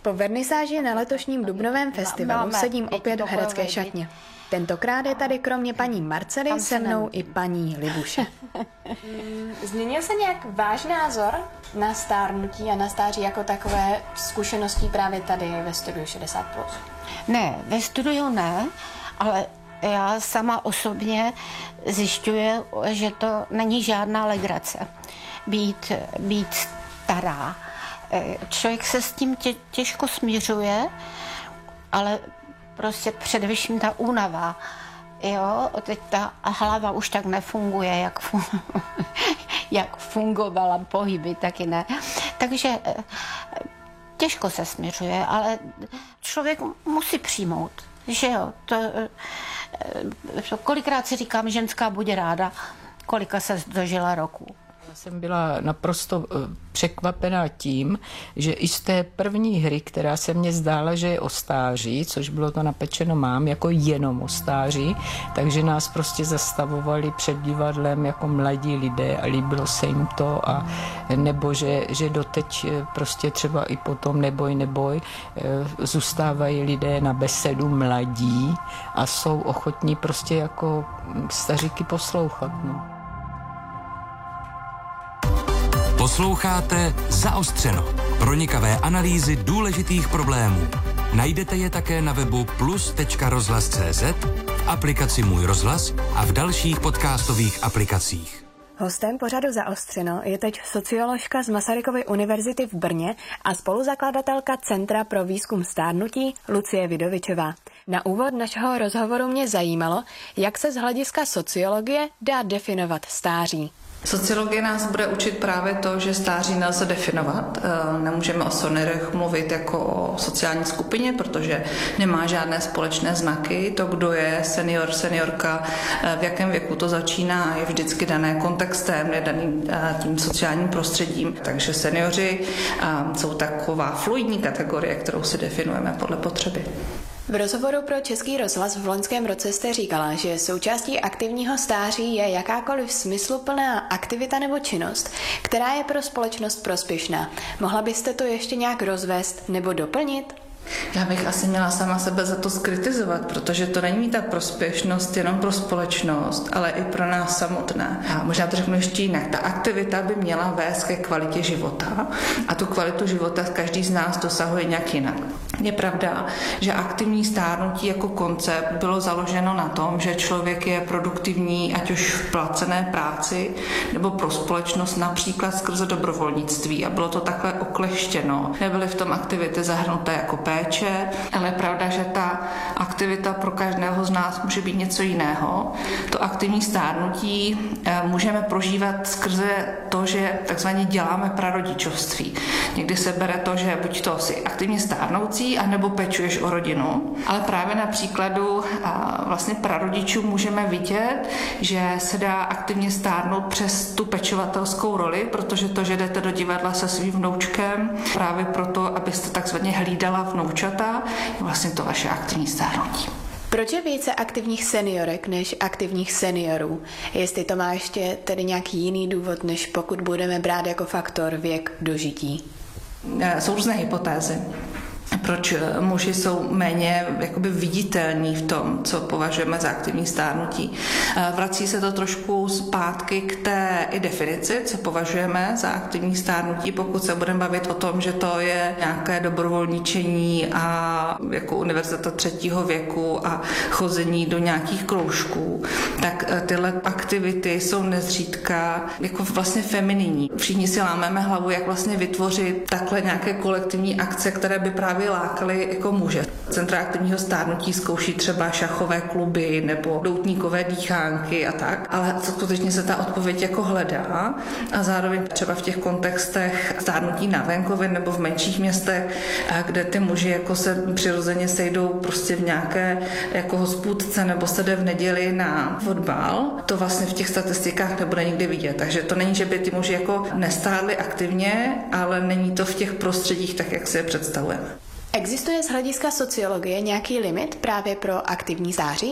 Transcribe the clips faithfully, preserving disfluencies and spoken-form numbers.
Po vernisáži na letošním dubnovém festivalu sedím opět v herecké šatně. Tentokrát je tady kromě paní Marcely se mnou i paní Libuše. Změnil se nějak váš názor na stárnutí a na stáří jako takové zkušeností právě tady ve studiu šedesát plus? Ne, ve studiu ne, ale já sama osobně zjišťuji, že to není žádná legrace být, být stará. Člověk se s tím tě, těžko směřuje, ale prostě především ta únava. Jo, teď ta hlava už tak nefunguje, jak, fun, jak fungovala, pohyby taky ne. Takže těžko se směřuje, ale člověk musí přijmout, že jo. To, to, kolikrát si říkám, ženská buď ráda, kolika se dožila roku. Já jsem byla naprosto překvapená tím, že i z té první hry, která se mně zdála, že je o stáří, což bylo to Napečeno mám, jako jenom o stáří, takže nás prostě zastavovali před divadlem jako mladí lidé a líbilo se jim to, a nebo že, že doteď prostě třeba i potom neboj, neboj, zůstávají lidé na besedu mladí a jsou ochotní prostě jako staříky poslouchat. No. Posloucháte Zaostřeno. Pronikavé analýzy důležitých problémů. Najdete je také na webu plus tečka rozhlas tečka cé zet, v aplikaci Můj rozhlas a v dalších podcastových aplikacích. Hostem pořadu Zaostřeno je teď socioložka z Masarykovy univerzity v Brně a spoluzakladatelka Centra pro výzkum stárnutí Lucie Vidovičová. Na úvod našeho rozhovoru mě zajímalo, jak se z hlediska sociologie dá definovat stáří. Sociologie nás bude učit právě to, že stáří nelze definovat. Nemůžeme o seniorech mluvit jako o sociální skupině, protože nemá žádné společné znaky. To, kdo je senior, seniorka, v jakém věku to začíná, je vždycky dané kontextem, je daný tím sociálním prostředím. Takže seniori jsou taková fluidní kategorie, kterou si definujeme podle potřeby. V rozhovoru pro Český rozhlas v loňském roce jste říkala, že součástí aktivního stáří je jakákoliv smysluplná aktivita nebo činnost, která je pro společnost prospěšná. Mohla byste to ještě nějak rozvést nebo doplnit? Já bych asi měla sama sebe za to skritizovat, protože to není ta prospěšnost jenom pro společnost, ale i pro nás samotné. A možná to řeknu ještě jinak. Ta aktivita by měla vést ke kvalitě života a tu kvalitu života každý z nás dosahuje nějak jinak. Je pravda, že aktivní stárnutí jako koncept bylo založeno na tom, že člověk je produktivní, ať už v placené práci nebo pro společnost, například skrze dobrovolnictví, a bylo to takhle okleštěno. Nebyly v tom aktivity zahrnuté jako péče, ale je pravda, že ta aktivita pro každého z nás může být něco jiného. To aktivní stárnutí můžeme prožívat skrze to, že takzvaně děláme prarodičovství. Někdy se bere to, že buď to si aktivně stárnoucí, anebo pečuješ o rodinu. Ale právě na příkladu vlastně prarodičů můžeme vidět, že se dá aktivně stárnout přes tu pečovatelskou roli, protože to, že jdete do divadla se svým vnoučkem, právě proto, abyste takzvaně hlídala vnoučata, je vlastně to vaše aktivní stárnutí. Proč je více aktivních seniorek než aktivních seniorů? Jestli to má ještě tedy nějaký jiný důvod, než pokud budeme brát jako faktor věk dožití? Jsou různé hypotézy. Proč muži jsou méně jakoby viditelní v tom, co považujeme za aktivní stárnutí. Vrací se to trošku zpátky k té i definici, co považujeme za aktivní stárnutí, pokud se budeme bavit o tom, že to je nějaké dobrovolničení a jako univerzita třetího věku a chození do nějakých kroužků, tak tyhle aktivity jsou nezřídka jako vlastně femininní. Všichni si lámeme hlavu, jak vlastně vytvořit takhle nějaké kolektivní akce, které by právě lákali jako muže. Centra aktivního stárnutí zkouší třeba šachové kluby nebo doutníkové dýchánky a tak, ale skutečně se ta odpověď jako hledá a zároveň třeba v těch kontextech stárnutí na venkově nebo v menších městech, kde ty muži jako se přirozeně sejdou prostě v nějaké jako hospůdce nebo se jde v neděli na fotbal, to vlastně v těch statistikách nebude nikdy vidět. Takže to není, že by ty muži jako nestárli aktivně, ale není to v těch prostředích tak, jak si je představujeme. Existuje z hlediska sociologie nějaký limit právě pro aktivní stáří?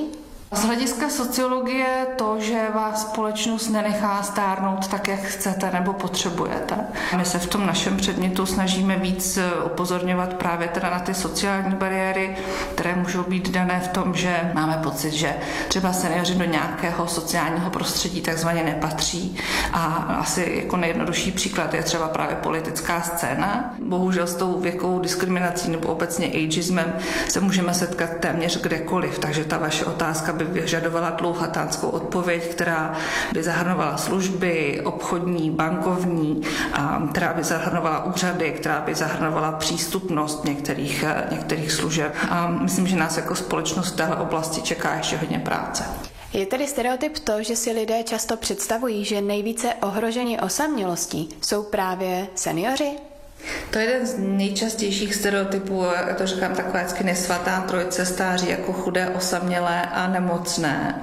Z hlediska sociologie to, že vás společnost nenechá stárnout tak, jak chcete nebo potřebujete. My se v tom našem předmětu snažíme víc upozorňovat právě teda na ty sociální bariéry, které můžou být dané v tom, že máme pocit, že třeba seniori do nějakého sociálního prostředí takzvaně nepatří. A asi jako nejjednodušší příklad je třeba právě politická scéna. Bohužel s tou věkovou diskriminací nebo obecně ageismem se můžeme setkat téměř kdekoliv, takže ta vaše otázka by vyžadovala dlouhatánskou odpověď, která by zahrnovala služby, obchodní, bankovní, a která by zahrnovala úřady, která by zahrnovala přístupnost některých, některých služeb. A myslím, že nás jako společnost v téhle oblasti čeká ještě hodně práce. Je tedy stereotyp to, že si lidé často představují, že nejvíce ohroženi osamělostí jsou právě seniori? To je jeden z nejčastějších stereotypů, já to říkám taková vždycky nesvatá trojice stáří jako chudé, osamělé a nemocné.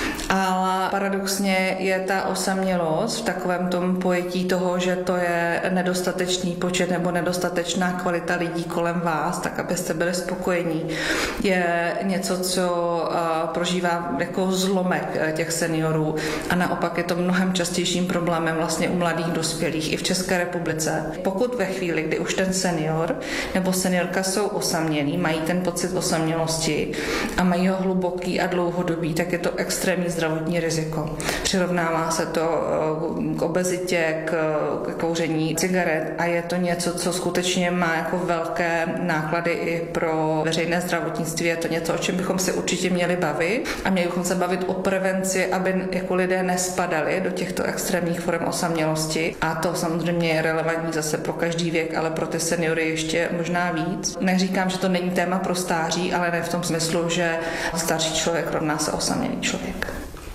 Ale paradoxně je ta osamělost v takovém tom pojetí toho, že to je nedostatečný počet nebo nedostatečná kvalita lidí kolem vás, tak abyste byli spokojení, je něco, co prožívá jako zlomek těch seniorů a naopak je to mnohem častějším problémem vlastně u mladých dospělých i v České republice. Pokud ve chvíli, kdy už ten senior nebo seniorka jsou osamělí, mají ten pocit osamělosti a mají ho hluboký a dlouhodobý, tak je to extrémní zdravotní riziko. Přirovnává se to k obezitě, k kouření cigaret a je to něco, co skutečně má jako velké náklady i pro veřejné zdravotnictví. Je to něco, o čem bychom se určitě měli bavit a měli bychom se bavit o prevenci, aby jako lidé nespadali do těchto extrémních forem osamělosti. A to samozřejmě je relevantní zase pro každý věk, ale pro ty seniory ještě možná víc. Neříkám, že to není téma pro stáří, ale ne v tom smyslu, že starší člověk rovná se osamělý člověk.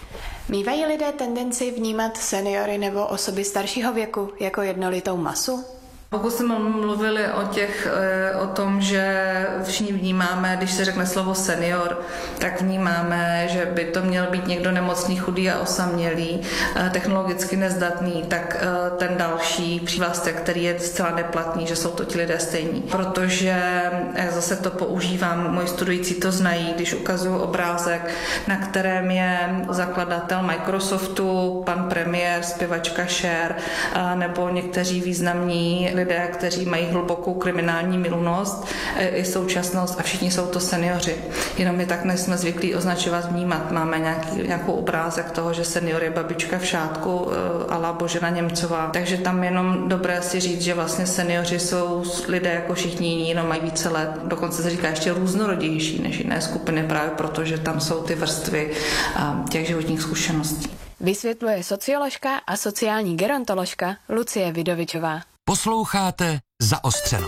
Mívají lidé tendenci vnímat seniory nebo osoby staršího věku jako jednolitou masu? Pokud jsme mluvili o, těch, o tom, že všichni vnímáme, když se řekne slovo senior, tak vnímáme, že by to měl být někdo nemocný, chudý a osamělý, technologicky nezdatný, tak ten další přívlastek, který je zcela neplatný, že jsou to ti lidé stejní. Protože zase to používám, moji studující to znají, když ukazuju obrázek, na kterém je zakladatel Microsoftu, pan premiér, zpěvačka Cher, nebo někteří významní lidé, kteří mají hlubokou kriminální minulost i současnost a všichni jsou to seniori. Jenom my tak nejsme zvyklí označovat, vnímat. Máme nějaký, nějakou obrázek toho, že senior je babička v šátku a la Božena Němcová. Takže tam jenom dobré si říct, že vlastně seniori jsou lidé jako všichni jiní, jenom mají více let. Dokonce se říká ještě různorodější než jiné skupiny právě proto, že tam jsou ty vrstvy těch životních zkušeností. Vysvětluje socioložka a sociální gerontoložka Lucie Vidovičová. Posloucháte Zaostřeno.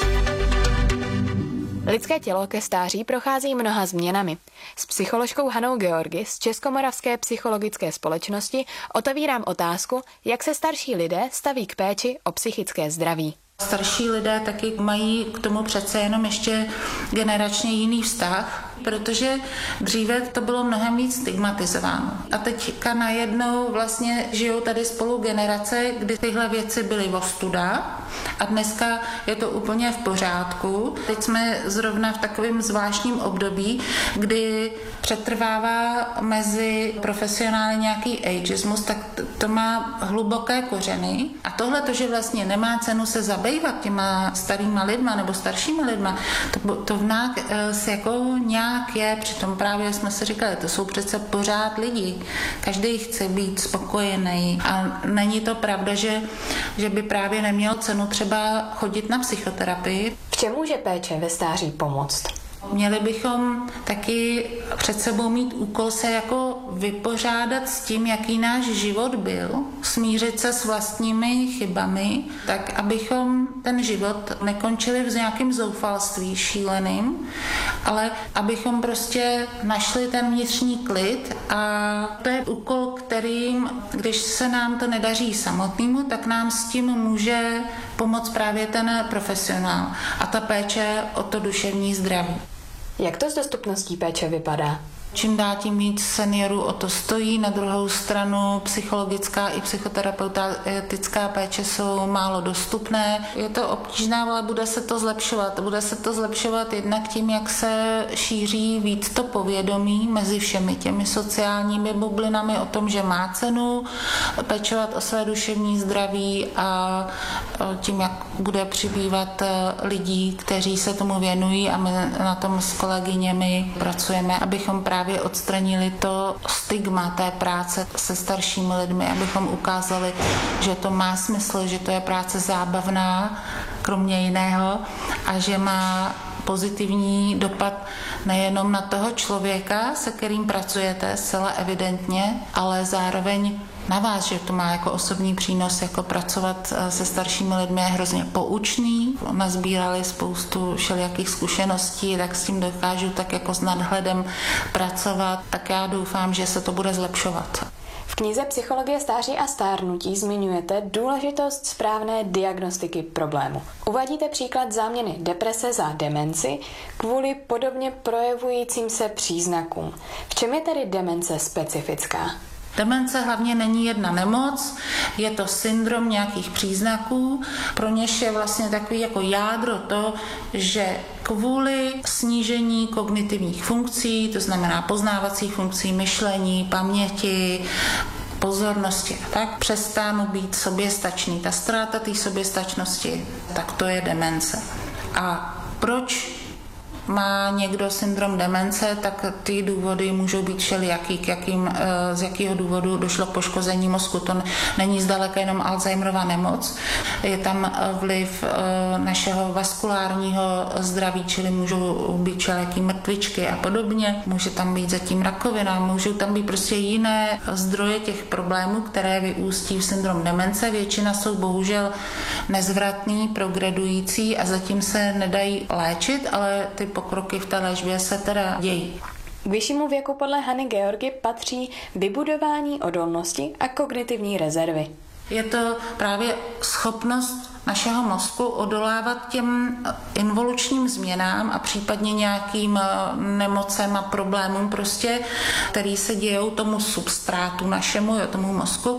Lidské tělo ke stáří prochází mnoha změnami. S psycholožkou Hanou Georgi z Českomoravské psychologické společnosti otevírám otázku, jak se starší lidé staví k péči o psychické zdraví. Starší lidé taky mají k tomu přece jenom ještě generačně jiný vztah, protože dříve to bylo mnohem víc stigmatizováno. A teďka najednou vlastně žijou tady spolu generace, kdy tyhle věci byly ostuda a dneska je to úplně v pořádku. Teď jsme zrovna v takovém zvláštním období, kdy přetrvává mezi profesionály nějaký ageismus, tak to má hluboké kořeny. A tohle to, že vlastně nemá cenu se zabývat těma starýma lidma nebo staršíma lidma, to, to v nás jako nějak je, přitom právě jsme si říkali, to jsou přece pořád lidi. Každý chce být spokojený a není to pravda, že, že by právě nemělo cenu třeba chodit na psychoterapii. V čem může péče ve stáří pomoct? Měli bychom taky před sebou mít úkol se jako vypořádat s tím, jaký náš život byl, smířit se s vlastními chybami, tak abychom ten život nekončili v nějakém zoufalství šíleným, ale abychom prostě našli ten vnitřní klid a to je úkol, kterým, když se nám to nedaří samotnému, tak nám s tím může pomoct právě ten profesionál a ta péče o to duševní zdraví. Jak to s dostupností péče vypadá? Čím dál tím víc seniorů o to stojí. Na druhou stranu psychologická i psychoterapeutická péče jsou málo dostupné. Je to obtížné, ale bude se to zlepšovat. Bude se to zlepšovat jednak tím, jak se šíří víc to povědomí mezi všemi těmi sociálními bublinami o tom, že má cenu pečovat o své duševní zdraví, a tím, jak bude přibývat lidí, kteří se tomu věnují, a my na tom s kolegyněmi pracujeme, abychom právě odstranili to stigma té práce se staršími lidmi, abychom ukázali, že to má smysl, že to je práce zábavná, kromě jiného, a že má pozitivní dopad nejenom na toho člověka, se kterým pracujete, zcela evidentně, ale zároveň na vás, že to má jako osobní přínos, jako pracovat se staršími lidmi je hrozně poučný. Nazbírali spoustu všelijakých zkušeností, tak s tím dokážu tak jako s nadhledem pracovat, tak já doufám, že se to bude zlepšovat. V knize Psychologie stáří a stárnutí zmiňujete důležitost správné diagnostiky problému. Uvádíte příklad záměny deprese za demenci kvůli podobně projevujícím se příznakům. V čem je tedy demence specifická? Demence hlavně není jedna nemoc, je to syndrom nějakých příznaků, pro něž je vlastně takový jako jádro to, že kvůli snížení kognitivních funkcí, to znamená poznávacích funkcí, myšlení, paměti, pozornosti, tak přestánu být soběstačný. Ta ztráta té soběstačnosti, tak to je demence. A proč má někdo syndrom demence, tak ty důvody můžou být všelijaký, k jakým, z jakého důvodu došlo k poškození mozku. To není zdaleka jenom Alzheimerova nemoc. Je tam vliv našeho vaskulárního zdraví, čili můžou být všelijaký mrtvičky a podobně. Může tam být zatím rakovina, můžou tam být prostě jiné zdroje těch problémů, které vyústí v syndrom demence. Většina jsou bohužel nezvratný, progredující a zatím se nedají léčit, ale ty pokroky v té léčbě se teda dějí. K vyššímu věku podle Hany Georgy patří vybudování odolnosti a kognitivní rezervy. Je to právě schopnost našeho mozku odolávat těm involučním změnám a případně nějakým nemocem a problémům, prostě, který se dějou tomu substrátu našemu, tomu mozku,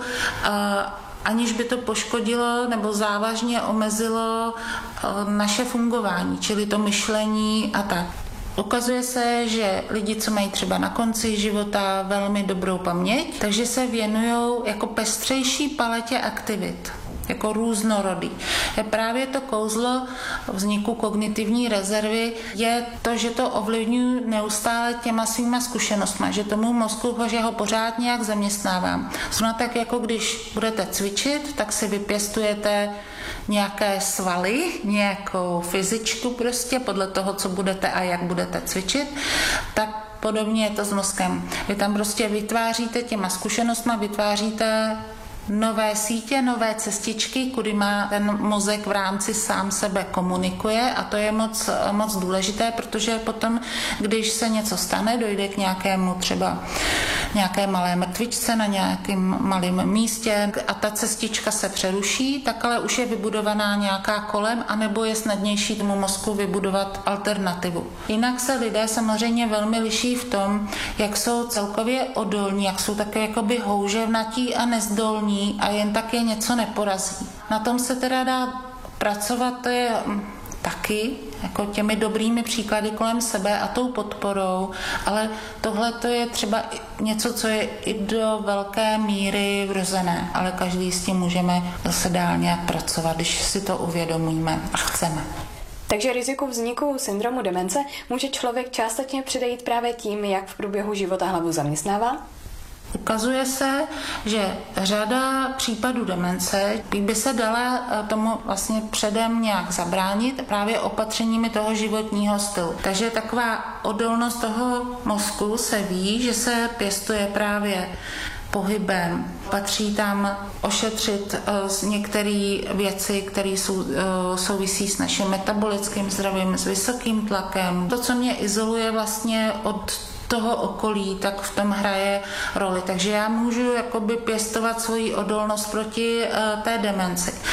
aniž by to poškodilo nebo závažně omezilo naše fungování, čili to myšlení a tak. Ukazuje se, že lidi, co mají třeba na konci života velmi dobrou paměť, takže se věnují jako pestřejší paletě aktivit, jako různorodý. Je právě to kouzlo vzniku kognitivní rezervy je to, že to ovlivňuji neustále těma svýma zkušenostma, že tomu mozku, že ho pořád nějak zaměstnávám. Zrovna tak, jako když budete cvičit, tak si vypěstujete nějaké svaly, nějakou fyzičku prostě, podle toho, co budete a jak budete cvičit, tak podobně je to s mozkem. Vy tam prostě vytváříte těma zkušenostma, vytváříte nové sítě, nové cestičky, kudy má ten mozek v rámci sám sebe komunikuje, a to je moc, moc důležité, protože potom, když se něco stane, dojde k nějakému třeba nějaké malé mrtvičce na nějakém malém místě a ta cestička se přeruší, tak ale už je vybudovaná nějaká kolem, anebo je snadnější tomu mozku vybudovat alternativu. Jinak se lidé samozřejmě velmi liší v tom, jak jsou celkově odolní, jak jsou také jakoby houževnatí a nezdolní a jen tak je něco neporazí. Na tom se teda dá pracovat, to je taky jako těmi dobrými příklady kolem sebe a tou podporou, ale tohle to je třeba něco, co je i do velké míry vrozené, ale každý s tím můžeme zase dál nějak pracovat, když si to uvědomíme a chceme. Takže riziku vzniku syndromu demence může člověk částečně předejít právě tím, jak v průběhu života hlavu zaměstnává? Ukazuje se, že řada případů demence by se dala tomu vlastně předem nějak zabránit právě opatřeními toho životního stylu. Takže taková odolnost toho mozku se ví, že se pěstuje právě pohybem. Patří tam ošetřit uh, některé věci, které jsou, uh, souvisí s naším metabolickým zdravím, s vysokým tlakem. To, co mě izoluje vlastně od toho okolí, tak v tom hraje roli. Takže já můžu jakoby pěstovat svoji odolnost proti uh, té demenci.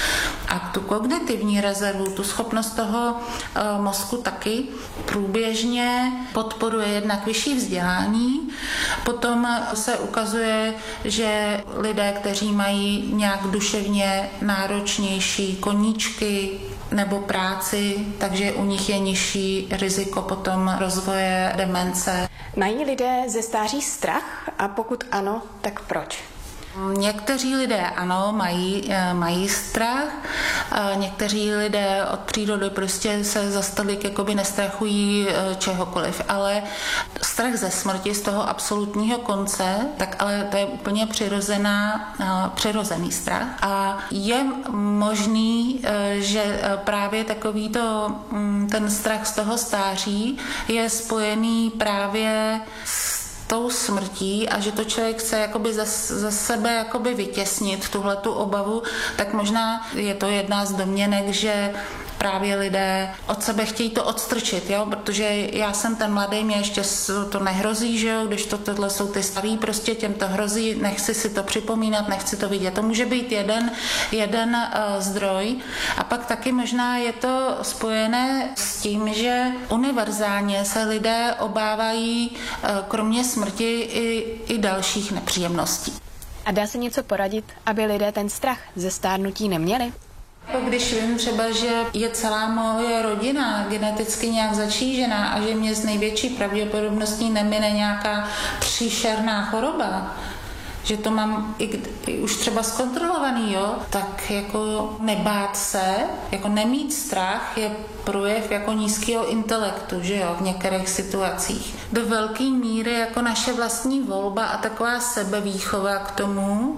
A tu kognitivní rezervu, tu schopnost toho e, mozku taky průběžně podporuje jednak vyšší vzdělání. Potom se ukazuje, že lidé, kteří mají nějak duševně náročnější koníčky nebo práci, takže u nich je nižší riziko potom rozvoje demence. Mají lidé ze stáří strach a pokud ano, tak proč? Někteří lidé ano, mají, mají strach, někteří lidé od přírody prostě se za stolik jakoby nestrachují čehokoliv, ale strach ze smrti, z toho absolutního konce, tak ale to je úplně přirozená, přirozený strach a je možný, že právě takovýto ten strach z toho stáří je spojený právě s tou smrtí a že to člověk chce jakoby za, za sebe jakoby vytěsnit tuhletu obavu, tak možná je to jedna z domněnek, že právě lidé od sebe chtějí to odstrčit, jo? Protože já jsem ten mladý, mě ještě to nehrozí, že jo? Když to, tohle jsou ty starý, prostě těm to hrozí, nechci si to připomínat, nechci to vidět. To může být jeden, jeden uh, zdroj a pak taky možná je to spojené s tím, že univerzálně se lidé obávají uh, kromě smrti i, i dalších nepříjemností. A dá se něco poradit, aby lidé ten strach ze stárnutí neměli? Když vím třeba, že je celá moje rodina geneticky nějak začížená a že mě s největší pravděpodobností nemine nějaká příšerná choroba, že to mám i, i už třeba zkontrolovaný, jo, tak jako nebát se, jako nemít strach je projev jako nízkého intelektu, že jo, v některých situacích. Do velké míry jako naše vlastní volba a taková sebevýchova k tomu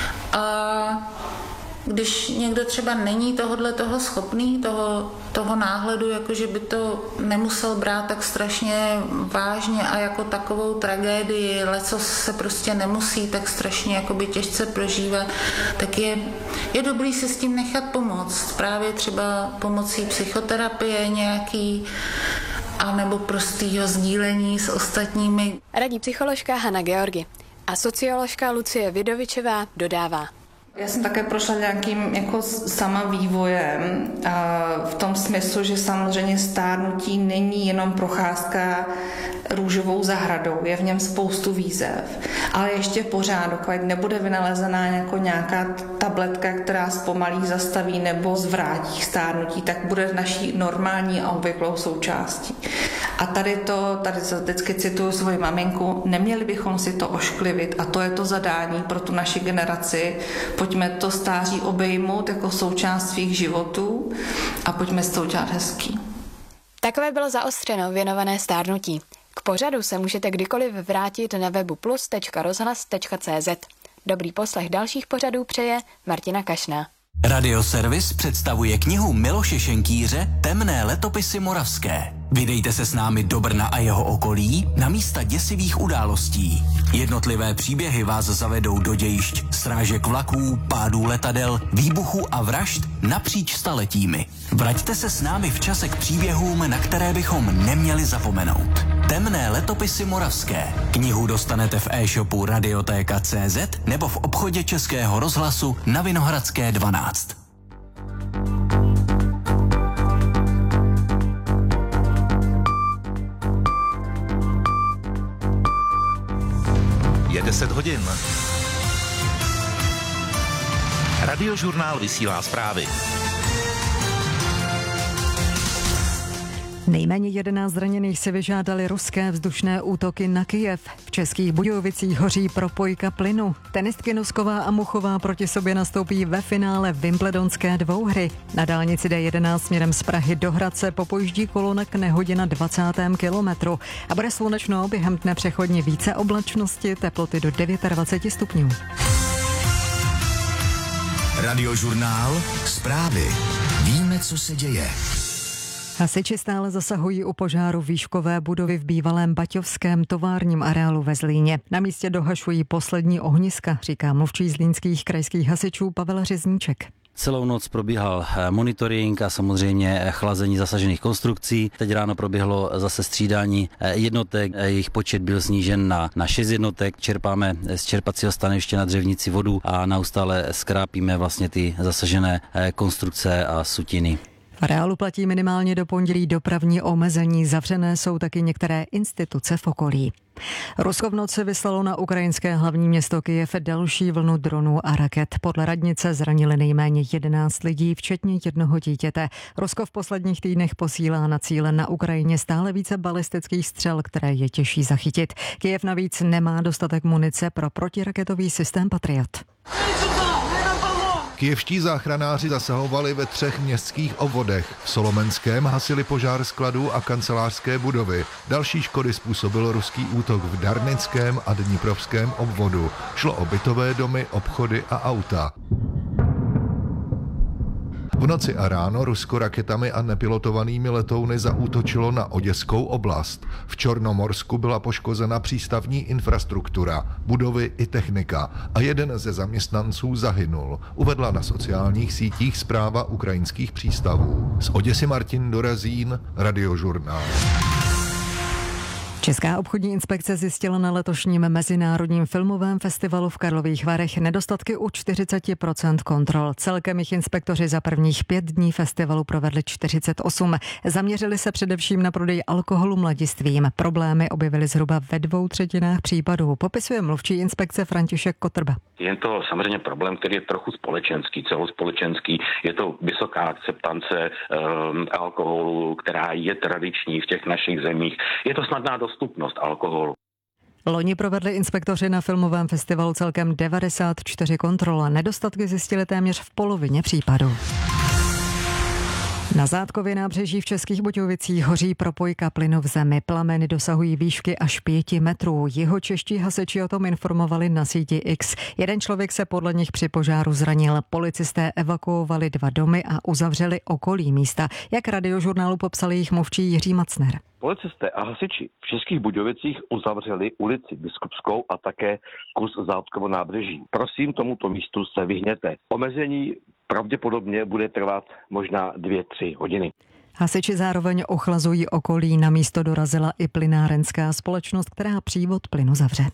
a když někdo třeba není tohodle toho schopný, toho, toho náhledu, jako že by to nemusel brát tak strašně vážně a jako takovou tragédii, leco se prostě nemusí tak strašně jakoby těžce prožívat, tak je, je dobrý si s tím nechat pomoct. Právě třeba pomocí psychoterapie nějaký, anebo prostýho sdílení s ostatními. Radí psycholožka Hana Georgi a socioložka Lucie Vidovičová dodává. Já jsem také prošla nějakým jako sama vývojem v tom smyslu, že samozřejmě stárnutí není jenom procházka růžovou zahradou, je v něm spoustu výzev, ale ještě pořád, dokud nebude vynalezená jako nějaká tabletka, která zpomalí, zastaví nebo zvrátí stárnutí, tak bude naší normální a obvyklou součástí. A tady to, tady vždycky cituju svoji maminku, neměli bychom si to ošklivit a to je to zadání pro tu naši generaci. Pojďme to stáří obejmout jako součást svých životů a pojďme s tou dělat hezký. Takové bylo Zaostřeno věnované stárnutí. K pořadu se můžete kdykoliv vrátit na webu plus tečka rozhlas tečka cé zet. Dobrý poslech dalších pořadů přeje Martina Kašná. Radioservis představuje knihu Miloše Šenkýře Temné letopisy moravské. Vydejte se s námi do Brna a jeho okolí na místa děsivých událostí. Jednotlivé příběhy vás zavedou do dějišť srážek vlaků, pádů letadel, výbuchů a vražd napříč staletími. Vraťte se s námi v čase k příběhům, na které bychom neměli zapomenout. Temné letopisy moravské. Knihu dostanete v e-shopu radiotéka tečka cé zet nebo v obchodě Českého rozhlasu na Vinohradské dvanáct. Je deset hodin. Radiožurnál vysílá zprávy. Nejméně jedenáct zraněných si vyžádali ruské vzdušné útoky na Kyjev. V Českých Budějovicích hoří propojka plynu. Tenistky Nosková a Muchová proti sobě nastoupí ve finále Wimbledonské dvouhry. Na dálnici D jedenáct směrem z Prahy do Hradce popojíždí kolona k nehodě na dvacátém kilometru. A bude slunečno, během dne přechodně více oblačnosti, teploty do dvacet devět stupňů. Radiožurnál Zprávy. Víme, co se děje. Hasiči stále zasahují u požáru výškové budovy v bývalém baťovském továrním areálu ve Zlíně. Na místě dohašují poslední ohniska, říká mluvčí zlínských krajských hasičů Pavel Řezníček. Celou noc probíhal monitoring a samozřejmě chlazení zasažených konstrukcí. Teď ráno proběhlo zase střídání jednotek, jejich počet byl snížen na, na šest jednotek. Čerpáme z čerpacího stanoviště na Dřevnici vodu a neustále skrápíme vlastně ty zasažené konstrukce a sutiny. V areálu platí minimálně do pondělí dopravní omezení, zavřené jsou taky některé instituce v okolí. Rusko v noci vyslalo na ukrajinské hlavní město Kyjev další vlnu dronů a raket. Podle radnice zranili nejméně jedenáct lidí, včetně jednoho dítěte. Rusko v posledních týdnech posílá na cíle na Ukrajině stále více balistických střel, které je těžší zachytit. Kyjev navíc nemá dostatek munice pro protiraketový systém Patriot. Kyjevští záchranáři zasahovali ve třech městských obvodech. V Solomenském hasili požár skladů a kancelářské budovy. Další škody způsobil ruský útok v Darnickém a Dniprovském obvodu. Šlo o bytové domy, obchody a auta. V noci a ráno Rusko raketami a nepilotovanými letouny zaútočilo na Oděskou oblast. V Čornomorsku byla poškozena přístavní infrastruktura, budovy i technika a jeden ze zaměstnanců zahynul, uvedla na sociálních sítích správa ukrajinských přístavů. Z Oděsy Martin Dorazín, Radiožurnál. Česká obchodní inspekce zjistila na letošním Mezinárodním filmovém festivalu v Karlových Varech nedostatky u čtyřicet procent kontrol. Celkem jich inspektoři za prvních pět dní festivalu provedli čtyřicet osm. Zaměřili se především na prodej alkoholu mladistvím. Problémy objevily zhruba ve dvou třetinách případů. Popisuje mluvčí inspekce František Kotrba. Je to samozřejmě problém, který je trochu společenský, celospolečenský. Je to vysoká akceptance um, alkoholu, která je tradiční v těch našich zemích. Je to snadná dostupnost alkoholu. Loni provedli inspektoři na filmovém festivalu celkem devadesát čtyři kontrol a nedostatky zjistili téměř v polovině případů. Na Zátkově nábřeží v Českých Budějovicích hoří propojka plynu v zemi. Plameny dosahují výšky až pěti metrů. Jihočeští hasiči o tom informovali na síti X. Jeden člověk se podle nich při požáru zranil. Policisté evakuovali dva domy a uzavřeli okolí místa. Jak Radiožurnálu popsal jejich mluvčí Jiří Macner. Policisté a hasiči v Českých Budějovicích uzavřeli ulici Biskupskou a také kus Zátkovo nábřeží. Prosím, tomuto místu se vyhněte. Omezení pravděpodobně bude trvat možná dvě, tři hodiny. Hasiči zároveň ochlazují okolí. Na místo dorazila i plynárenská společnost, která přívod plynu zavře.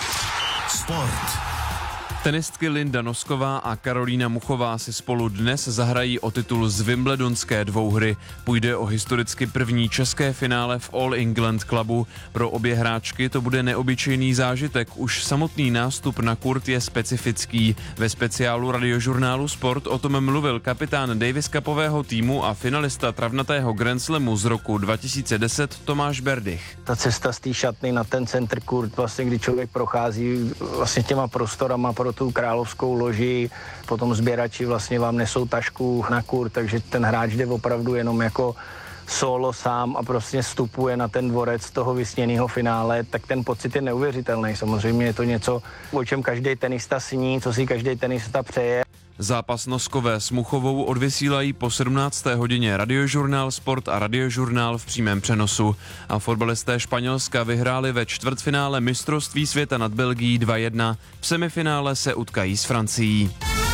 Sport. Tenistky Linda Nosková a Karolína Muchová si spolu dnes zahrají o titul z Wimbledonské dvouhry. Půjde o historicky první české finále v All England Clubu. Pro obě hráčky to bude neobyčejný zážitek. Už samotný nástup na kurt je specifický. Ve speciálu Radiožurnálu Sport o tom mluvil kapitán Davis Cupového týmu a finalista travnatého Grand Slamu z roku dva tisíce deset Tomáš Berdych. Ta cesta z té šatny na ten center kurt, vlastně kdy člověk prochází vlastně těma prostorama pro tu královskou loži, potom sběrači vlastně vám nesou tašku na kurt, takže ten hráč jde opravdu jenom jako solo sám a prostě vstupuje na ten dvorec toho vysněného finále, tak ten pocit je neuvěřitelný. Samozřejmě je to něco, o čem každý tenista sní, co si každý tenista přeje. Zápas Noskové s Muchovou odvysílají po sedmnácté hodině Radiožurnál Sport a Radiožurnál v přímém přenosu. A fotbalisté Španělska vyhráli ve čtvrtfinále mistrovství světa nad Belgií dva jedna. V semifinále se utkají s Francií.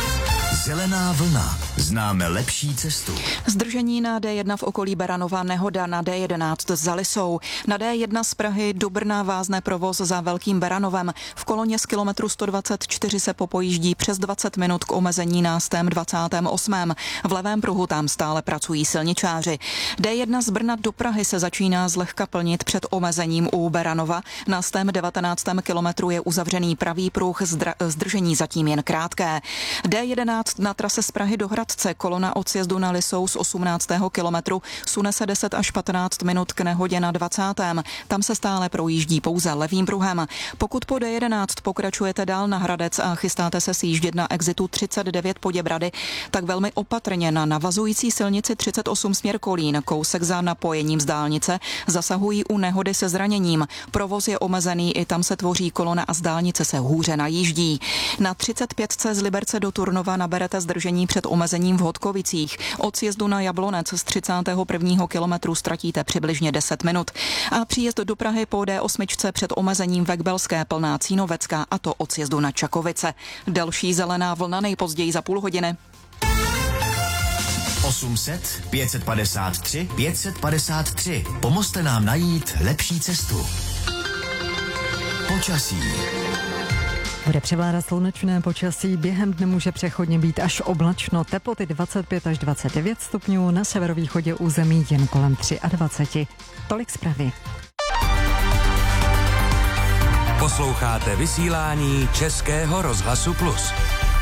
Zelená vlna. Známe lepší cestu. Zdržení na D jedna v okolí Beranova, nehoda na D jedenáct za Lisou. Na D jedna z Prahy do Brna vázne provoz za Velkým Beranovem. V koloně z kilometru sto dvacet čtyři se popojíždí přes dvacet minut k omezení na sto dvacátém osmém. V levém pruhu tam stále pracují silničáři. D jedna z Brna do Prahy se začíná zlehka plnit před omezením u Beranova. Na sto devatenáctém kilometru je uzavřený pravý pruh, zdra- zdržení zatím jen krátké. D jedenáct na trase z Prahy do Hradce, kolona od sjezdu na Lisou z osmnáctého kilometru sune se deset až patnáct minut k nehodě na dvacátém. Tam se stále projíždí pouze levým pruhem. Pokud po D jedenáct pokračujete dál na Hradec a chystáte se sjíždět na exitu třicet devět Poděbrady, tak velmi opatrně na navazující silnici třicet osm směr Kolín, kousek za napojením z dálnice, zasahují u nehody se zraněním. Provoz je omezený, i tam se tvoří kolona a z dálnice se hůře najíždí. Na třicet pět z Liberce do Turnova naberete zdržení před omezením v Hodkovicích. Od sjezdu na Jablonec z třicátého prvního kilometru ztratíte přibližně deset minut. A příjezd do Prahy po D osm před omezením Vekbelské plná Cínovecká, a to od sjezdu na Čakovice. Další zelená vlna nejpozději za půl hodiny. osm set pět padesát tři pět padesát tři. Pomozte nám najít lepší cestu. Počasí. Bude převládat slunečné počasí, během dne může přechodně být až oblačno, teploty dvacet pět až dvacet devět stupňů, na severovýchodě území jen kolem dvacet tři. Tolik zprávy. Posloucháte vysílání Českého rozhlasu Plus.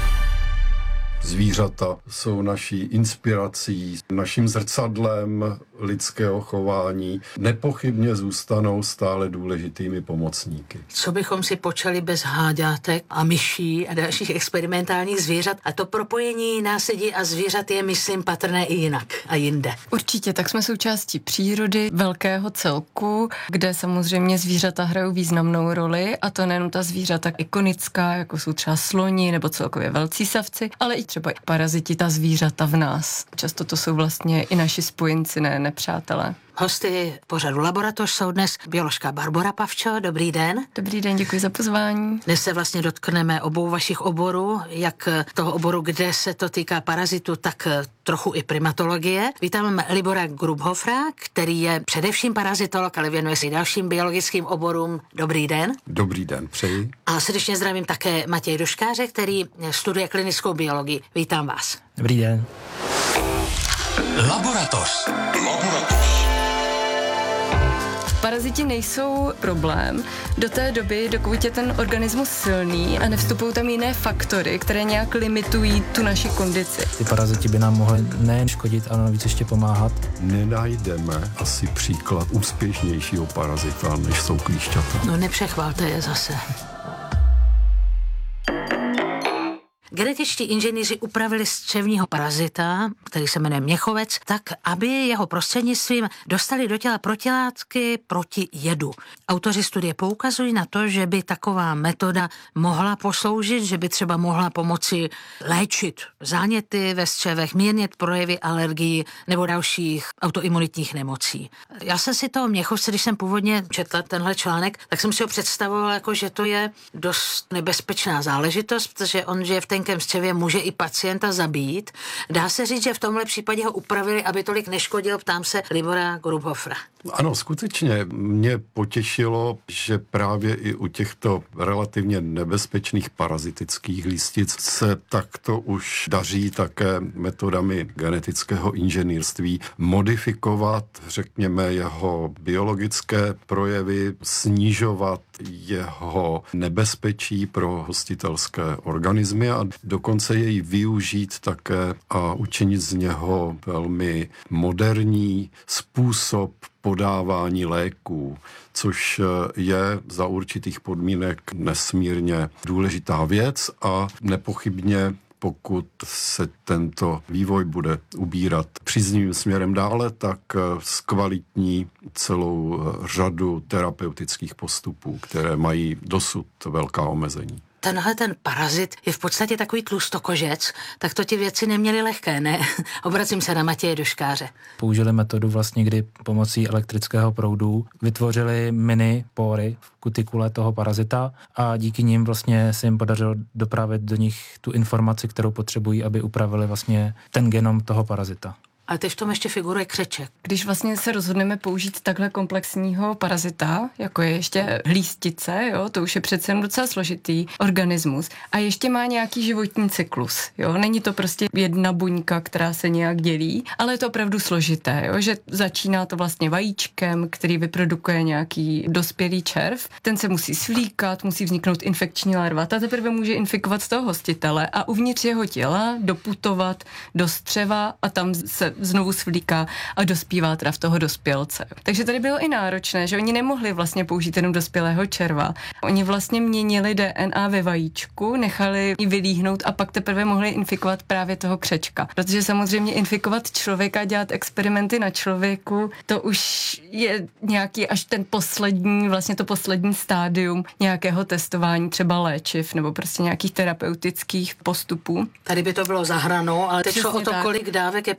Zvířata jsou naší inspirací, naším zrcadlem lidského chování. Nepochybně zůstanou stále důležitými pomocníky. Co bychom si počali bez háďátek a myší a dalších experimentálních zvířat? A to propojení nás lidí a zvířat je, myslím, patrné i jinak a jinde. Určitě, tak jsme součástí přírody, velkého celku, kde samozřejmě zvířata hrajou významnou roli, a to nejen ta zvířata ikonická, jako jsou třeba sloni nebo celkově velcí savci, ale i třeba paraziti, ta zvířata v nás. Často to jsou vlastně i naši spojenci, ne nepřátelé. Hosty pořadu Laboratoř jsou dnes bioložka Barbora Pavčo. Dobrý den. Dobrý den, děkuji za pozvání. Dnes se vlastně dotkneme obou vašich oborů, jak toho oboru, kde se to týká parazitu, tak trochu i primatologie. Vítám Libora Grubhofera, který je především parazitolog, ale věnuje se i dalším biologickým oborům. Dobrý den. Dobrý den, přeji. A srdečně zdravím také Matěj Doškáře, který studuje klinickou biologii. Vítám vás. Dobrý den. Laboratoř. Laboratoř. Paraziti nejsou problém do té doby, dokud je ten organismus silný a nevstupují tam jiné faktory, které nějak limitují tu naši kondici. Ty paraziti by nám mohly nejen škodit, ale navíc ještě pomáhat. Nenajdeme asi příklad úspěšnějšího parazita, než jsou klíšťata. No nepřechvalte je zase. Genetičtí inženýři upravili střevního parazita, který se jmenuje měchovec, tak, aby jeho prostřednictvím dostali do těla protilátky proti jedu. Autoři studie poukazují na to, že by taková metoda mohla posloužit, že by třeba mohla pomoci léčit záněty ve střevech, mírnit projevy alergií nebo dalších autoimunitních nemocí. Já jsem si toho měchovce, když jsem původně četla tenhle článek, tak jsem si ho představovala jako, že to je dost nebezpečná záležitost, protože on žije v tenkém střevě, může i pacienta zabít. Dá se říct, že v tomhle případě ho upravili, aby tolik neškodil, ptám se Libora Grubhofera. Ano, skutečně mě potěšilo, že právě i u těchto relativně nebezpečných parazitických listic se takto už daří také metodami genetického inženýrství modifikovat, řekněme, jeho biologické projevy, snižovat jeho nebezpečí pro hostitelské organismy a dokonce jej využít také a učinit z něho velmi moderní způsob podávání léků, což je za určitých podmínek nesmírně důležitá věc a nepochybně pokud se tento vývoj bude ubírat příznivým směrem dále, tak zkvalitní celou řadu terapeutických postupů, které mají dosud velká omezení. Tenhle ten parazit je v podstatě takový tlustokožec, tak to ti věci neměli lehké, ne? Obracím se na Matěje Doškáře. Použili metodu vlastně, kdy pomocí elektrického proudu vytvořili mini pory v kutikule toho parazita a díky nim vlastně se jim podařilo dopravit do nich tu informaci, kterou potřebují, aby upravili vlastně ten genom toho parazita. Ale teď v tom ještě figuruje křeček. Když vlastně se rozhodneme použít takhle komplexního parazita, jako je ještě hlístice, jo, to už je přece jen docela složitý organismus a ještě má nějaký životní cyklus, jo. Není to prostě jedna buňka, která se nějak dělí, ale je to opravdu složité, jo, že začíná to vlastně vajíčkem, který vyprodukuje nějaký dospělý červ, ten se musí svlíkat, musí vzniknout infekční larva, ta teprve může infikovat z toho hostitele a uvnitř jeho těla doputovat do střeva a tam se znovu svlíká a dospívá teda v toho dospělce. Takže tady bylo i náročné, že oni nemohli vlastně použít jenom dospělého červa. Oni vlastně měnili D N A ve vajíčku, nechali ji vylíhnout a pak teprve mohli infikovat právě toho křečka. Protože samozřejmě infikovat člověka, dělat experimenty na člověku, to už je nějaký až ten poslední, vlastně to poslední stádium nějakého testování třeba léčiv nebo prostě nějakých terapeutických postupů. Tady by to bylo za hranou, ale teď šlo o to, tak. kolik dávek je potřeba, aby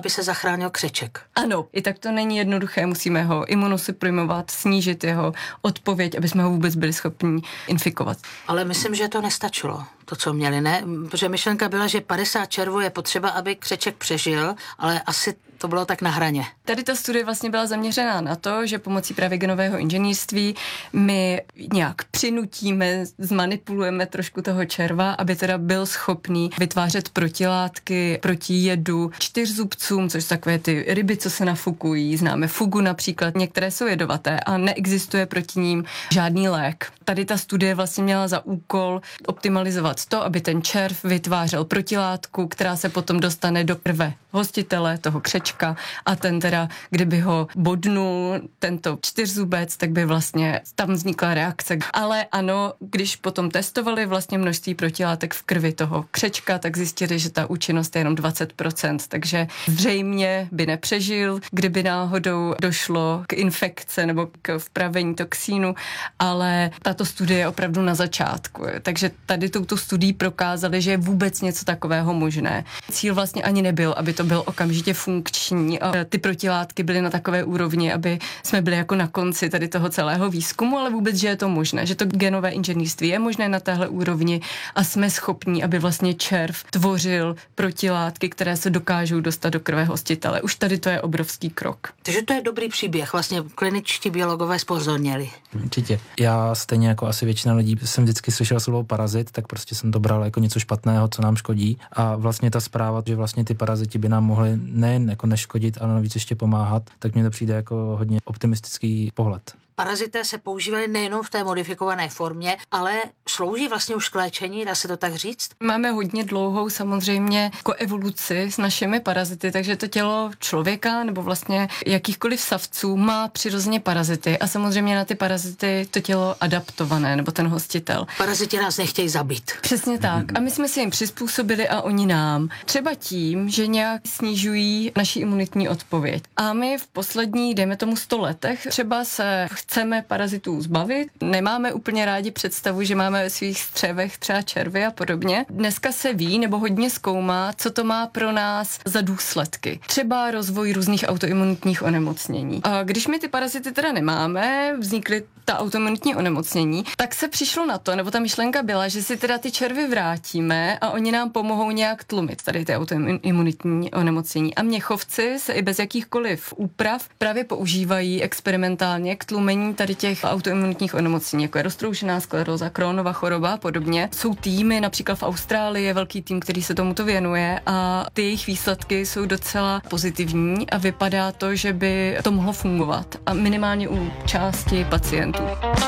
aby se zachránil křeček. Ano, i tak to není jednoduché, musíme ho imunosuprimovat, snížit jeho odpověď, aby jsme ho vůbec byli schopni infikovat. Ale myslím, že to nestačilo, to, co měli, ne? Protože myšlenka byla, že padesát červů je potřeba, aby křeček přežil, ale asi to bylo tak na hraně. Tady ta studie vlastně byla zaměřená na to, že pomocí právě genového inženýrství my nějak přinutíme, zmanipulujeme trošku toho červa, aby teda byl schopný vytvářet protilátky proti jedu čtyřzubcům, což jsou takové ty ryby, co se nafukují. Známe fugu například, některé jsou jedovaté a neexistuje proti ním žádný lék. Tady ta studie vlastně měla za úkol optimalizovat to, aby ten červ vytvářel protilátku, která se potom dostane do krve hostitele, toho křečka, a ten teda, kdyby ho bodnul tento čtyřzubec, tak by vlastně tam vznikla reakce. Ale ano, když potom testovali vlastně množství protilátek v krvi toho křečka, tak zjistili, že ta účinnost je jenom dvacet procent, takže zřejmě by nepřežil, kdyby náhodou došlo k infekce nebo k vpravení toxínu, ale tato studie je opravdu na začátku. Takže tady touto studií prokázali, že je vůbec něco takového možné. Cíl vlastně ani nebyl, aby to byl okamžitě funkční a ty protilátky byly na takové úrovni, aby jsme byli jako na konci tady toho celého výzkumu, ale vůbec, že je to možné, že to genové inženýrství je možné na téhle úrovni a jsme schopní, aby vlastně červ tvořil protilátky, které se dokážou dostat do krve hostitele. Už tady to je obrovský krok. Takže to je dobrý příběh, vlastně kliničtí biologové zpozorněli. Určitě. Já stejně jako asi většina lidí jsem vždycky slyšel slovo parazit, tak prostě jsem to bral jako něco špatného, co nám škodí. A vlastně ta zpráva, že vlastně ty paraziti by nám mohli nejen jako neškodit, ale navíc ještě pomáhat, tak mně to přijde jako hodně optimistický pohled. Parazité se používaly nejenom v té modifikované formě, ale slouží vlastně už k léčení, dá se to tak říct? Máme hodně dlouhou samozřejmě jako evoluci s našimi parazity, takže to tělo člověka nebo vlastně jakýchkoliv savců má přirozeně parazity a samozřejmě na ty parazity to tělo adaptované nebo ten hostitel. Paraziti nás nechtějí zabít. Přesně tak. A my jsme si jim přizpůsobili a oni nám. Třeba tím, že nějak snižují naši imunitní odpověď. A my v posledních, dejme tomu sto letech, třeba se chceme parazitů zbavit. Nemáme úplně rádi představu, že máme ve svých střevech třeba červy a podobně. Dneska se ví nebo hodně zkoumá, co to má pro nás za důsledky. Třeba rozvoj různých autoimunitních onemocnění. A když my ty parazity teda nemáme, vznikly ta autoimunitní onemocnění, tak se přišlo na to, nebo ta myšlenka byla, že si teda ty červy vrátíme a oni nám pomohou nějak tlumit tady ty autoimunitní onemocnění. A měchovci se i bez jakýchkoliv úprav právě používají experimentálně k tlumení tady těch autoimunitních onemocnění, jako je roztroušená skleróza, Crohnova choroba a podobně. Jsou týmy, například v Austrálii je velký tým, který se tomuto věnuje a ty jejich výsledky jsou docela pozitivní a vypadá to, že by to mohlo fungovat a minimálně u části pacientů.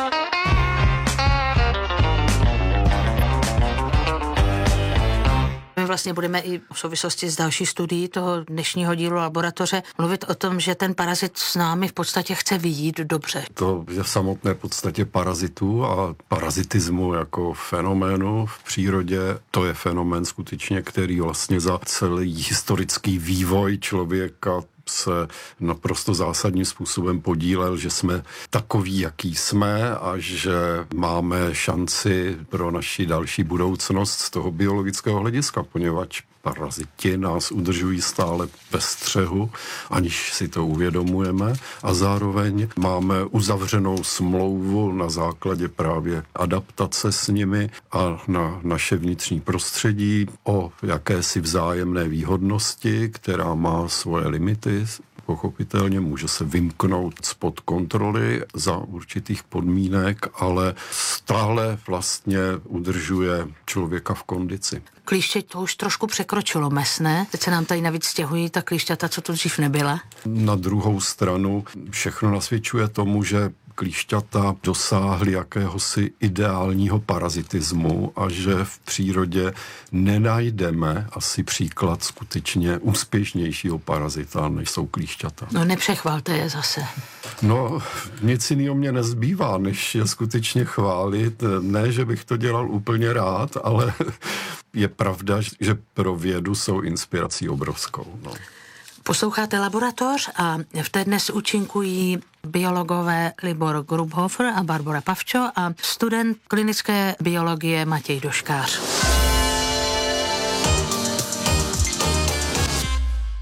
My vlastně budeme i v souvislosti s další studií toho dnešního dílu laboratoře mluvit o tom, že ten parazit s námi v podstatě chce vyjít dobře. To je v samotné podstatě parazitů a parazitismu jako fenoménu v přírodě. To je fenomén skutečně, který vlastně za celý historický vývoj člověka se naprosto zásadním způsobem podílel, že jsme takoví, jaký jsme a že máme šanci pro naši další budoucnost z toho biologického hlediska, poněvadž paraziti nás udržují stále ve střehu, aniž si to uvědomujeme a zároveň máme uzavřenou smlouvu na základě právě adaptace s nimi a na naše vnitřní prostředí o jakési vzájemné výhodnosti, která má svoje limity. Pochopitelně může se vymknout spod kontroly za určitých podmínek, ale stále vlastně udržuje člověka v kondici. Klíště to už trošku překročilo mes, ne? Teď se nám tady navíc stěhují ta klíšťata, co tu dřív nebyla. Na druhou stranu všechno nasvědčuje tomu, že klíšťata dosáhly jakéhosi ideálního parazitismu a že v přírodě nenajdeme asi příklad skutečně úspěšnějšího parazita, než jsou klíšťata. No nepřechvalte je zase. No, nic jiného mě nezbývá, než je skutečně chválit. Ne, že bych to dělal úplně rád, ale je pravda, že pro vědu jsou inspirací obrovskou. No. Posloucháte Laboratoř a v té dnes účinkují biologové Libor Grubhofer a Barbora Pavčo a student klinické biologie Matěj Doškář.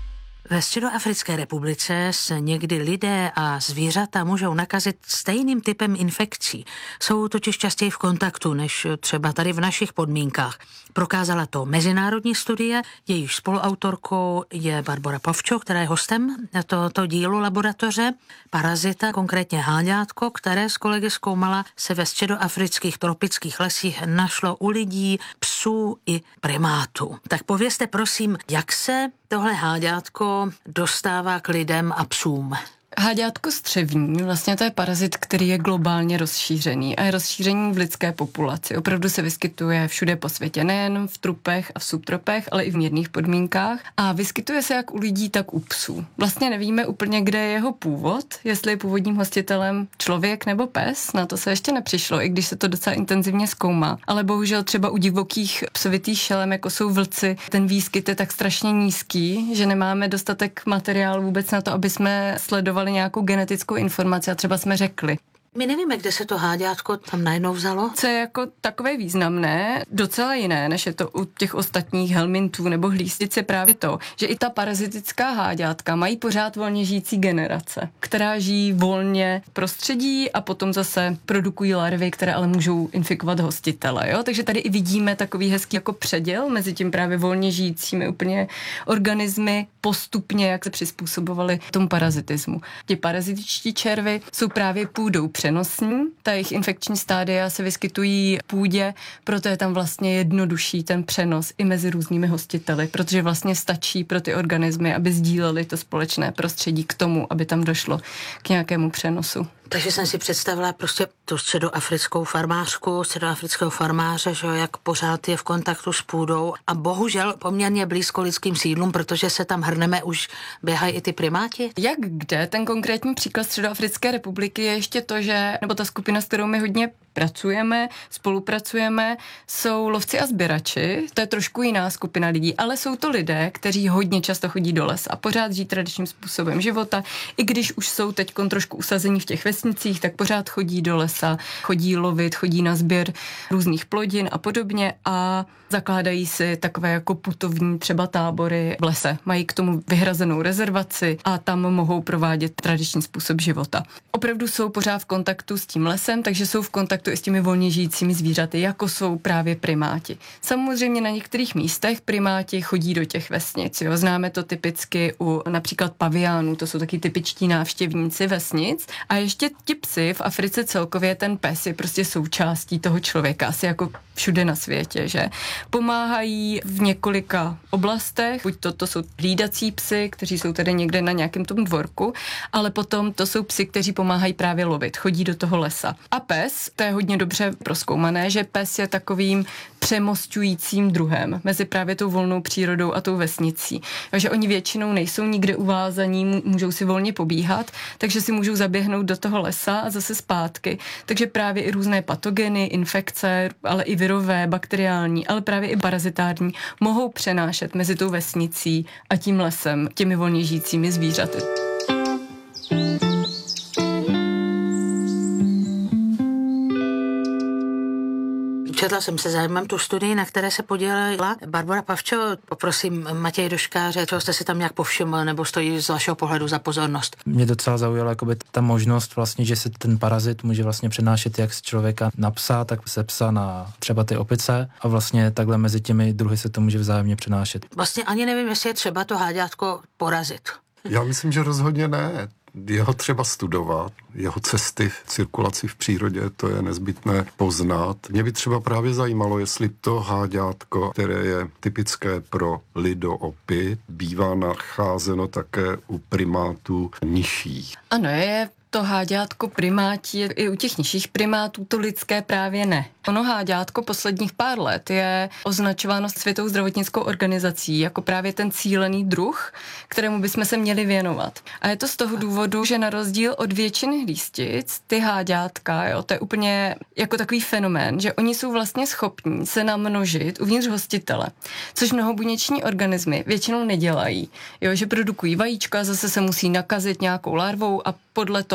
Ve Středoafrické republice se někdy lidé a zvířata můžou nakazit stejným typem infekcí. Jsou totiž častěji v kontaktu než třeba tady v našich podmínkách. Prokázala to mezinárodní studie, jejíž spoluautorkou je Barbora Pavčo, která je hostem tohoto dílu laboratoře. Parazita, konkrétně háďátko, které s kolegy zkoumala, se ve středoafrických tropických lesích našlo u lidí, psů i primátů. Tak povězte prosím, jak se tohle háďátko dostává k lidem a psům? Háďátko střevní, vlastně to je parazit, který je globálně rozšířený a je rozšířený v lidské populaci. Opravdu se vyskytuje všude po světě, nejen v trupech a v subtropech, ale i v mírných podmínkách. A vyskytuje se jak u lidí, tak u psů. Vlastně nevíme úplně, kde je jeho původ, jestli je původním hostitelem člověk nebo pes, na to se ještě nepřišlo, i když se to docela intenzivně zkoumá. Ale bohužel třeba u divokých psovitých šelem, jako jsou vlci, ten výskyt je tak strašně nízký, že nemáme dostatek materiálu vůbec na to, aby jsme sledovali nějakou genetickou informaci a třeba jsme řekli. My nevíme, kde se to háďátko tam najednou vzalo. Co je jako takové významné, docela jiné, než je to u těch ostatních helmintů nebo hlístic, je právě to, že i ta parazitická háďátka mají pořád volně žijící generace, která žijí volně v prostředí a potom zase produkují larvy, které ale můžou infikovat hostitele. Jo? Takže tady i vidíme takový hezký jako předěl mezi tím právě volně žijícími úplně organismy postupně, jak se přizpůsobovali tomu parazitismu. Ti parazitičtí červy jsou právě půdou přenosní, ta jejich infekční stádia se vyskytují v půdě, proto je tam vlastně jednodušší ten přenos i mezi různými hostiteli, protože vlastně stačí pro ty organismy, aby sdíleli to společné prostředí k tomu, aby tam došlo k nějakému přenosu. Takže jsem si představila prostě tu středoafrickou farmářku, středoafrického farmáře, že jak pořád je v kontaktu s půdou a bohužel poměrně blízko lidským sídlům, protože se tam hrneme, už běhají i ty primáti. Jak kde? Ten konkrétní příklad Středoafrické republiky je ještě to, že, nebo ta skupina, s kterou my hodně pracujeme, spolupracujeme, jsou lovci a sběrači. To je trošku jiná skupina lidí, ale jsou to lidé, kteří hodně často chodí do lesa a pořád žijí tradičním způsobem života. I když už jsou teď trošku usazení v těch vesnicích, tak pořád chodí do lesa, chodí lovit, chodí na sběr různých plodin a podobně a zakládají si takové jako putovní třeba tábory v lese. Mají k tomu vyhrazenou rezervaci a tam mohou provádět tradiční způsob života. Opravdu jsou pořád v kontaktu s tím lesem, takže jsou v kontaktu i s těmi volně žijícími zvířaty, jako jsou právě primáti. Samozřejmě na některých místech primáti chodí do těch vesnic. Jo. Známe to typicky u například paviánů, to jsou taky typičtí návštěvníci vesnic. A ještě ti psy v Africe celkově, ten pes je prostě součástí toho člověka, asi jako všude na světě, že? Pomáhají v několika oblastech, buď to, to jsou hlídací psy, kteří jsou tedy někde na nějakém tom dvorku, ale potom to jsou psy, kteří pomáhají právě lovit, chodí do toho lesa. A pes, to je hodně dobře prozkoumané, že pes je takovým přemosťujícím druhem mezi právě tou volnou přírodou a tou vesnicí. Takže oni většinou nejsou nikde uvázaní, můžou si volně pobíhat, takže si můžou zaběhnout do toho lesa a zase zpátky. Takže právě i různé patogeny, infekce, ale i virové, bakteriální, ale právě i parazitární mohou přenášet mezi tou vesnicí a tím lesem, těmi volně žijícími zvířaty. Četla jsem se zájmem tu studii, na které se podílela Barbora Pavčo. Poprosím Matěj Doškáře, čeho jste si tam nějak povšiml, nebo stojí z vašeho pohledu za pozornost? Mě docela zaujala jakoby ta možnost vlastně, že se ten parazit může vlastně přenášet jak z člověka na psa, tak se psa na třeba ty opice a vlastně takhle mezi těmi druhy se to může vzájemně přenášet. Vlastně ani nevím, jestli je třeba to háďátko porazit. Já myslím, že rozhodně ne. Je ho třeba studovat, jeho cesty v cirkulaci v přírodě, to je nezbytné poznat. Mě by třeba právě zajímalo, jestli to háďátko, které je typické pro lidoopy, bývá nacházeno také u primátů nižších. Ano, je to háďátko primátí, i u těch nižších primátů to lidské právě ne. Ono háďátko posledních pár let je označováno Světovou zdravotnickou organizací jako právě ten cílený druh, kterému bychom se měli věnovat. A je to z toho důvodu, že na rozdíl od většiny hlístic, ty háďátka, jo, to je úplně jako takový fenomén, že oni jsou vlastně schopní se namnožit uvnitř hostitele, což mnohobuněční organismy většinou nedělají. Jo, že produkují vajíčka, zase se musí nakazit nějakou larvou a podle toho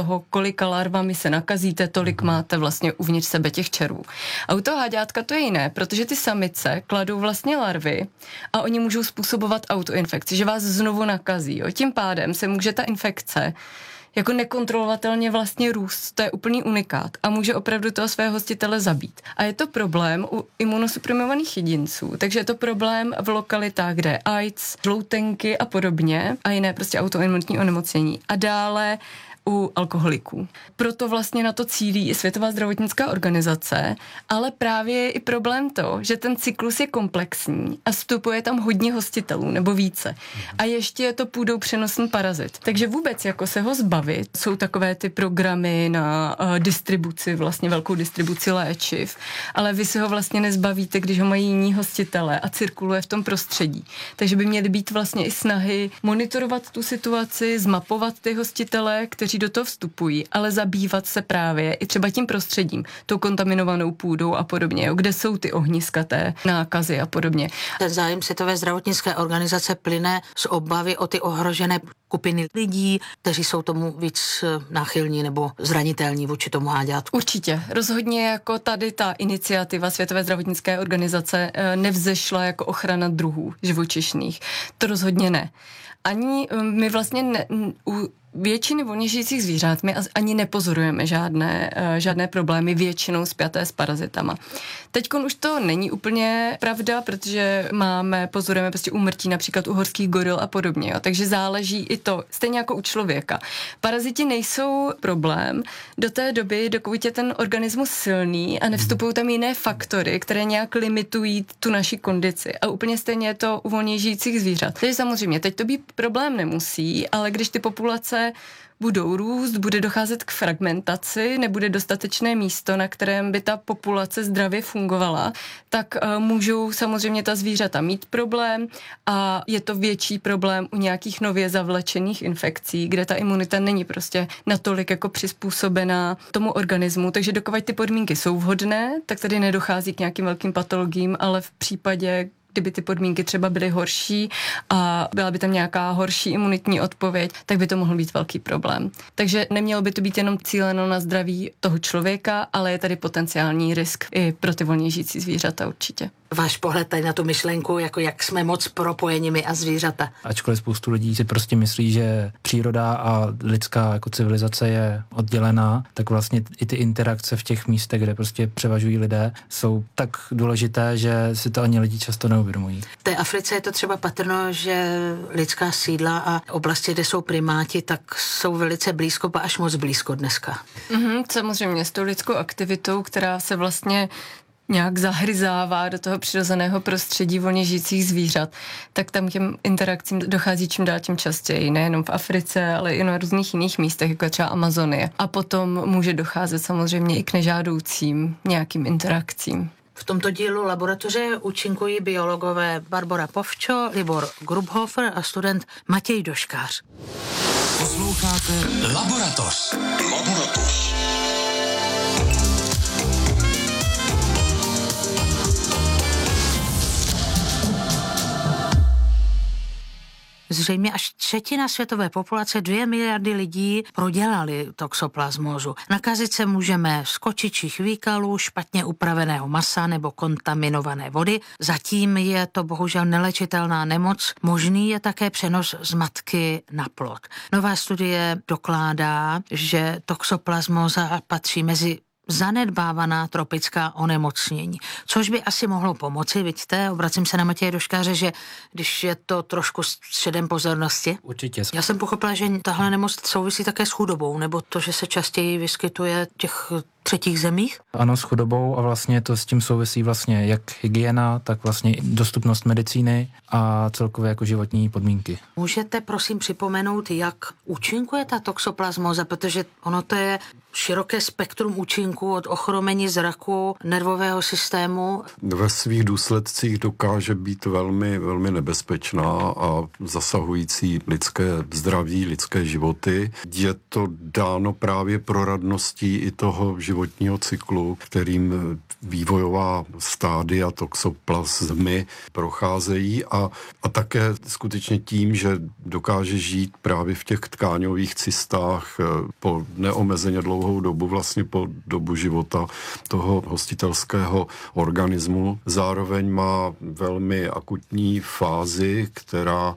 toho, kolika larvami se nakazíte, tolik máte vlastně uvnitř sebe těch červů. A u toho háďátka to je jiné, protože ty samice kladou vlastně larvy a oni můžou způsobovat autoinfekci, že vás znovu nakazí. Jo. Tím pádem se může ta infekce jako nekontrolovatelně vlastně růst. To je úplný unikát a může opravdu toho svého hostitele zabít. A je to problém u imunosuprimovaných jedinců, takže je to problém v lokalitách, kde je AIDS, žloutenky a podobně a jiné prostě autoimunitní onemocnění. A dále u alkoholiků. Proto vlastně na to cílí i Světová zdravotnická organizace, ale právě je i problém to, že ten cyklus je komplexní a vstupuje tam hodně hostitelů nebo více. A ještě je to půdou přenosný parazit. Takže vůbec jako se ho zbavit, jsou takové ty programy na uh, distribuci, vlastně velkou distribuci léčiv, ale vy si ho vlastně nezbavíte, když ho mají jiní hostitele a cirkuluje v tom prostředí. Takže by měly být vlastně i snahy monitorovat tu situaci, zmapovat ty hostitele, kteří do toho vstupují, ale zabývat se právě i třeba tím prostředím, tou kontaminovanou půdou a podobně, jo, kde jsou ty ohniska té nákazy a podobně. Ten zájem Světové zdravotnické organizace plyne z obavy o ty ohrožené skupiny lidí, kteří jsou tomu víc náchylní nebo zranitelní vůči tomu háďátku. Určitě. Rozhodně jako tady ta iniciativa Světové zdravotnické organizace nevzešla jako ochrana druhů živočišných. To rozhodně ne. Ani my vlastně ne, u většiny volně žijících zvířat my ani nepozorujeme žádné, žádné problémy většinou spjaté s parazitama. Teďkon už to není úplně pravda, protože máme, pozorujeme prostě úmrtí například u horských goril a podobně, jo. Takže záleží i to, stejně jako u člověka. Paraziti nejsou problém do té doby, dokud je ten organismus silný a nevstupují tam jiné faktory, které nějak limitují tu naši kondici. A úplně stejně je to u volně žijících zvířat. Takže samozřejmě, teď to být problém nemusí, ale když ty populace budou růst, bude docházet k fragmentaci, nebude dostatečné místo, na kterém by ta populace zdravě fungovala, tak uh, můžou samozřejmě ta zvířata mít problém a je to větší problém u nějakých nově zavlečených infekcí, kde ta imunita není prostě natolik jako přizpůsobená tomu organismu, takže dokud ty podmínky jsou vhodné, tak tady nedochází k nějakým velkým patologiím, ale v případě, kdyby ty podmínky třeba byly horší a byla by tam nějaká horší imunitní odpověď, tak by to mohl být velký problém. Takže nemělo by to být jenom cíleno na zdraví toho člověka, ale je tady potenciální risk i pro ty volně žijící zvířata určitě. Váš pohled tady na tu myšlenku, jako jak jsme moc propojeni my a zvířata. Ačkoliv spoustu lidí si prostě myslí, že příroda a lidská jako civilizace je oddělená, tak vlastně i ty interakce v těch místech, kde prostě převažují lidé, jsou tak důležité, že si to ani lidi často neuvědomují. V té Africe je to třeba patrno, že lidská sídla a oblasti, kde jsou primáti, tak jsou velice blízko, ba až moc blízko dneska. Mm-hmm, samozřejmě s tou lidskou aktivitou, která se vlastně nějak zahryzává do toho přirozeného prostředí volně žijících zvířat, tak tam těm interakcím dochází čím dál tím častěji, nejenom v Africe, ale i na různých jiných místech, jako třeba Amazonie. A potom může docházet samozřejmě i k nežádoucím nějakým interakcím. V tomto dílu laboratoře účinkují biologové Barbora Povčo, Libor Grubhofer a student Matěj Doškář. Posloucháte Laboratoř. Laboratoř. Zřejmě až třetina světové populace, dvě miliardy lidí, prodělali toxoplasmózu. Nakazit se můžeme z kočičích výkalů, špatně upraveného masa nebo kontaminované vody. Zatím je to bohužel nelečitelná nemoc. Možný je také přenos z matky na plod. Nová studie dokládá, že toxoplasmóza patří mezi zanedbávaná tropická onemocnění. Což by asi mohlo pomoci, vidíte, obracím se na Matěje Doškáře, že když je to trošku středem pozornosti. Určitě. Já jsem pochopila, že tahle nemoc souvisí také s chudobou, nebo to, že se častěji vyskytuje v těch třetích zemích? Ano, s chudobou a vlastně to s tím souvisí vlastně jak hygiena, tak vlastně dostupnost medicíny a celkově jako životní podmínky. Můžete prosím připomenout, jak účinkuje ta toxoplasmóza, protože ono to je široké spektrum účinků od ochromení zraku, nervového systému. Ve svých důsledcích dokáže být velmi, velmi nebezpečná a zasahující lidské zdraví, lidské životy. Je to dáno právě proradností i toho života životního cyklu, kterým vývojová stádia toxoplasmy procházejí a, a také skutečně tím, že dokáže žít právě v těch tkáňových cystách po neomezeně dlouhou dobu, vlastně po dobu života toho hostitelského organismu. Zároveň má velmi akutní fázi, která